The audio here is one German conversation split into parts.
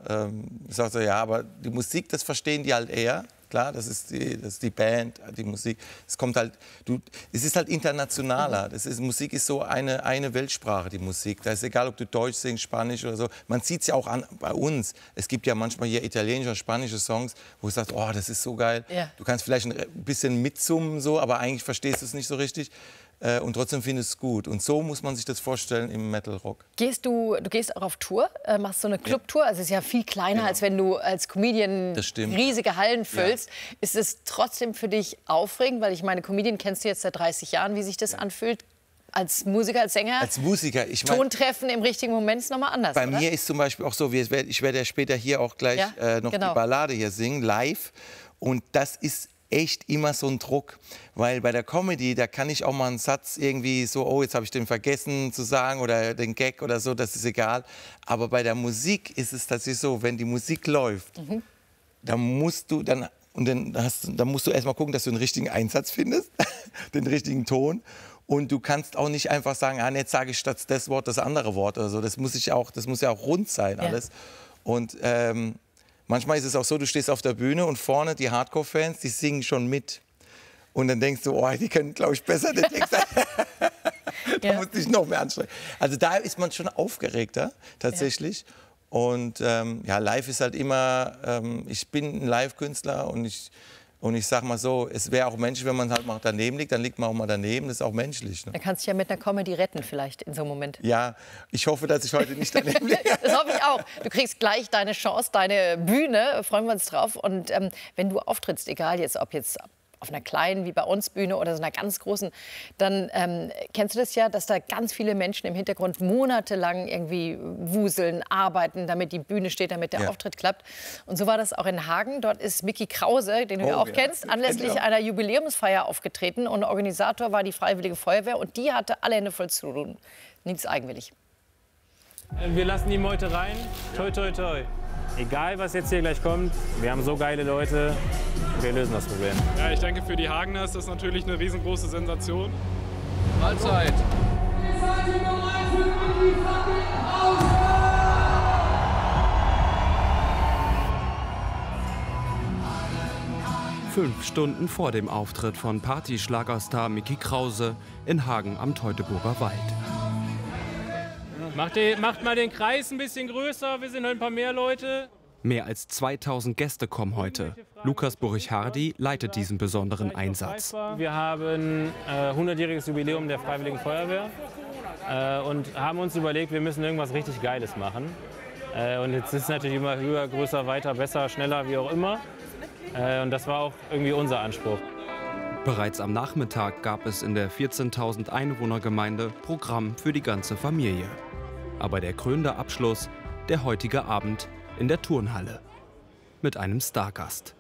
sagt so, ja, aber die Musik, das verstehen die halt eher. Klar, das ist die Band, die Musik. Es kommt halt, es ist halt internationaler. Musik ist so eine Weltsprache, die Musik. Da ist egal, ob du Deutsch singst, Spanisch oder so. Man sieht es ja auch an bei uns. Es gibt ja manchmal hier italienische oder spanische Songs, wo du sagst, oh, das ist so geil. Ja. Du kannst vielleicht ein bisschen mitsummen, so, aber eigentlich verstehst du es nicht so richtig. Und trotzdem findest du es gut. Und so muss man sich das vorstellen im Metal Rock. Du gehst auch auf Tour, machst so eine Clubtour. Also es ist ja viel kleiner, als wenn du als Comedian riesige Hallen füllst. Ja. Ist es trotzdem für dich aufregend? Weil ich meine, Comedian kennst du jetzt seit 30 Jahren, wie sich das anfühlt. Als Musiker, als Sänger? Als Musiker. Ich mein, Tontreffen im richtigen Moment ist nochmal anders, Bei mir ist zum Beispiel auch so, ich werde ja später hier auch gleich noch die Ballade hier singen, live. Und das ist echt immer so ein Druck, weil bei der Comedy, da kann ich auch mal einen Satz irgendwie so, oh, jetzt habe ich den vergessen zu sagen oder den Gag oder so, das ist egal. Aber bei der Musik ist es tatsächlich so, wenn die Musik läuft, dann musst du erst mal gucken, dass du den richtigen Einsatz findest, den richtigen Ton. Und du kannst auch nicht einfach sagen, ah, jetzt sage ich statt das Wort das andere Wort oder so. Das muss ja auch rund sein alles. Und manchmal ist es auch so, du stehst auf der Bühne und vorne die Hardcore-Fans, die singen schon mit. Und dann denkst du, oh, die können, glaube ich, besser den Text. Da muss ich noch mehr anstrengen. Also da ist man schon aufgeregter, tatsächlich. Ja. Und ja, live ist halt immer, ich bin ein Live-Künstler und ich sag mal so, es wäre auch menschlich, wenn man halt mal daneben liegt, dann liegt man auch mal daneben, das ist auch menschlich. Ne? Da kannst du ja mit einer Comedy retten vielleicht in so einem Moment. Ja, ich hoffe, dass ich heute nicht daneben liege. Das hoffe ich auch. Du kriegst gleich deine Chance, deine Bühne, freuen wir uns drauf. Und wenn du auftrittst, egal jetzt, ob jetzt auf einer kleinen, wie bei uns, Bühne oder so einer ganz großen, dann kennst du das ja, dass da ganz viele Menschen im Hintergrund monatelang irgendwie wuseln, arbeiten, damit die Bühne steht, damit der Auftritt klappt. Und so war das auch in Hagen. Dort ist Micky Krause, den du ja auch kennst, anlässlich einer Jubiläumsfeier aufgetreten. Und Organisator war die Freiwillige Feuerwehr und die hatte alle Hände voll zu tun. Nichts eigenwillig. Wir lassen die Meute rein. Toi, toi, toi. Egal, was jetzt hier gleich kommt, wir haben so geile Leute, wir lösen das Problem. Ja, ich denke, für die Hagener ist das natürlich eine riesengroße Sensation. Mahlzeit. 5 Stunden vor dem Auftritt von Partyschlagerstar Micky Krause in Hagen am Teutoburger Wald. Macht mal den Kreis ein bisschen größer, wir sind heute ein paar mehr Leute. Mehr als 2000 Gäste kommen heute. Lukas Burich-Hardy leitet diesen besonderen Einsatz. Wir haben 100-jähriges Jubiläum der Freiwilligen Feuerwehr und haben uns überlegt, wir müssen irgendwas richtig Geiles machen. Und jetzt ist es natürlich immer höher, größer, weiter, besser, schneller, wie auch immer. Und das war auch irgendwie unser Anspruch. Bereits am Nachmittag gab es in der 14.000 Einwohnergemeinde Programm für die ganze Familie. Aber der krönende Abschluss, der heutige Abend in der Turnhalle. Mit einem Stargast.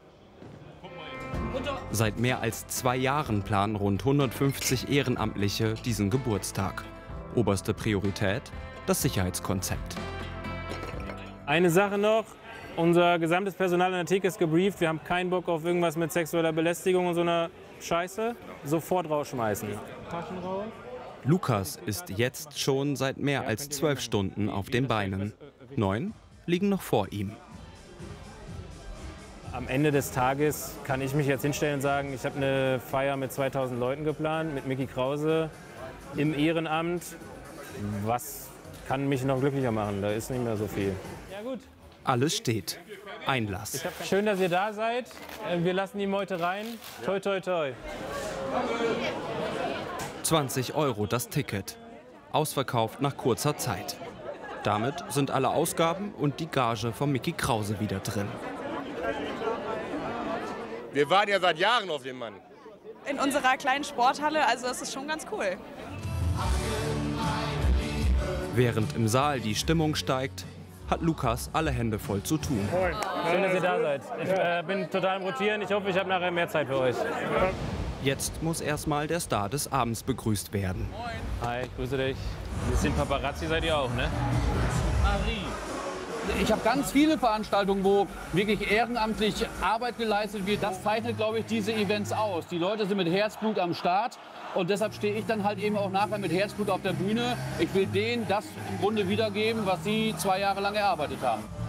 Seit mehr als 2 Jahren planen rund 150 Ehrenamtliche diesen Geburtstag. Oberste Priorität, das Sicherheitskonzept. Eine Sache noch, unser gesamtes Personal an der Theke ist gebrieft. Wir haben keinen Bock auf irgendwas mit sexueller Belästigung und so einer Scheiße. Sofort rausschmeißen. Taschen raus. Lukas ist jetzt schon seit mehr als 12 Stunden auf den Beinen. 9 liegen noch vor ihm. Am Ende des Tages kann ich mich jetzt hinstellen und sagen, ich habe eine Feier mit 2000 Leuten geplant, mit Micky Krause im Ehrenamt. Was kann mich noch glücklicher machen? Da ist nicht mehr so viel. Ja, gut. Alles steht. Einlass. Schön, dass ihr da seid. Wir lassen die Meute rein. Toi, toi, toi. 20 € das Ticket. Ausverkauft nach kurzer Zeit. Damit sind alle Ausgaben und die Gage von Micky Krause wieder drin. Wir warten ja seit Jahren auf den Mann. In unserer kleinen Sporthalle, also das ist schon ganz cool. Während im Saal die Stimmung steigt, hat Lukas alle Hände voll zu tun. Moin. Schön, dass ihr da seid. Ich bin total am Rotieren. Ich hoffe, ich habe nachher mehr Zeit für euch. Jetzt muss erstmal der Star des Abends begrüßt werden. Hi, grüße dich. Ein bisschen Paparazzi seid ihr auch, ne? Ich habe ganz viele Veranstaltungen, wo wirklich ehrenamtlich Arbeit geleistet wird. Das zeichnet, glaube ich, diese Events aus. Die Leute sind mit Herzblut am Start und deshalb stehe ich dann halt eben auch nachher mit Herzblut auf der Bühne. Ich will denen das im Grunde wiedergeben, was sie 2 Jahre lang erarbeitet haben.